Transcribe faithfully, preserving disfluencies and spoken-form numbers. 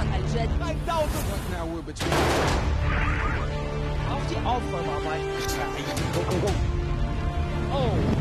الجد five thousand. What now we're between. Auf die Aufräumarbeiten. Go, go, go. Oh.